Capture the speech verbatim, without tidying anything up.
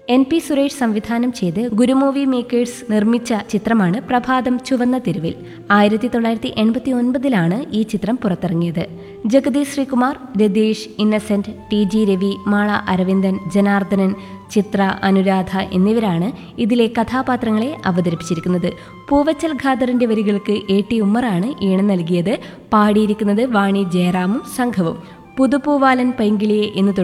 N P Suresh സംവിധാനം ചെയ്ത് ഗുരുമൂവി makers നിർമ്മിച്ച ചിത്രമാണ് പ്രഭാതം ചുവന്ന തെരുവിൽ. ആയിരത്തി തൊള്ളായിരത്തി എൺപത്തി ഒൻപതിലാണ് ഈ ചിത്രം പുറത്തിറങ്ങിയത്. ജഗദീഷ് ശ്രീകുമാർ, രതീഷ്, ഇന്നസെന്റ്, ടി ജി രവി, മാള അരവിന്ദൻ, ജനാർദ്ദനൻ, ചിത്ര, അനുരാധ എന്നിവരാണ് ഇതിലെ കഥാപാത്രങ്ങളെ അവതരിപ്പിച്ചിരിക്കുന്നത്. പൂവച്ചൽ ഖാദറിന്റെ വരികൾക്ക് എ ടി ഉമ്മറാണ് ഈണം നൽകിയത്. പാടിയിരിക്കുന്നത് വാണി ജയറാമും സംഘവും. പുതുപൂവാലൻ പൈങ്കിളിയെ എന്ന്